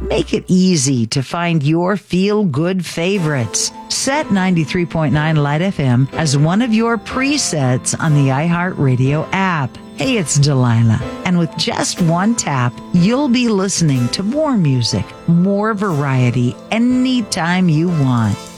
Make it easy to find your feel-good favorites. Set 93.9 Light FM as one of your presets on the iHeartRadio app. Hey, it's Delilah. And with just one tap, you'll be listening to more music, more variety, anytime you want.